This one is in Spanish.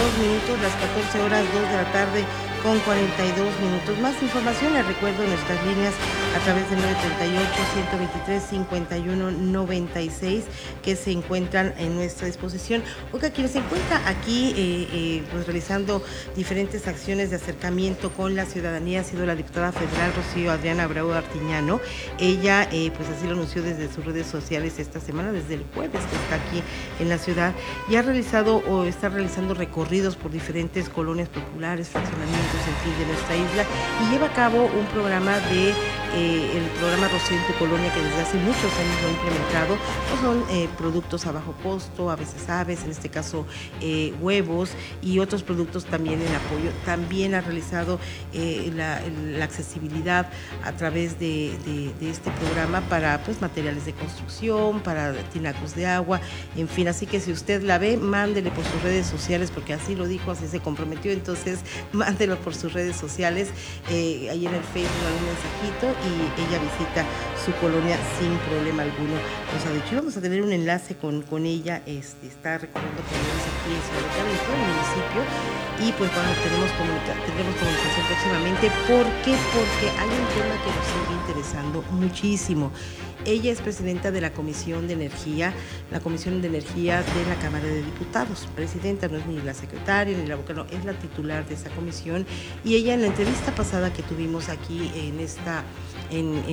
minutos, las 14 horas 2 de la tarde con 42 minutos. Más información, les recuerdo nuestras líneas a través del 938-123-5196 que se encuentran en nuestra disposición. Oiga, quien se encuentra aquí pues realizando diferentes acciones de acercamiento con la ciudadanía ha sido la diputada federal Rocío Adriana Abreu Artiñano. Ella pues así lo anunció desde sus redes sociales esta semana, desde el jueves que está aquí en la ciudad, y ha realizado o está realizando recorridos por diferentes colonias populares, fraccionamientos, en fin, de nuestra isla, y lleva a cabo un programa de el programa Rocío en tu Colonia, que desde hace muchos años lo ha implementado. Pues son productos a bajo costo, a veces aves, en este caso huevos y otros productos también en apoyo. También ha realizado la accesibilidad a través de este programa para pues materiales de construcción, para tinacos de agua, en fin. Así que si usted la ve, mándele por sus redes sociales, porque así lo dijo, así se comprometió, entonces mándelo por sus redes sociales, ahí en el Facebook un mensajito y ella visita su colonia sin problema alguno. Nos ha dicho, vamos a tener un enlace con ella, está recorriendo colonias aquí en Ciudad de Cabo, en todo el municipio, y pues bueno, tendremos comunicación próximamente. ¿Por qué? Porque hay un tema que nos sigue interesando muchísimo. Ella es presidenta de la Comisión de Energía, de la Cámara de Diputados. Presidenta, no es ni la secretaria ni la vocal, no, es la titular de esa comisión. Y ella, en la entrevista pasada que tuvimos aquí en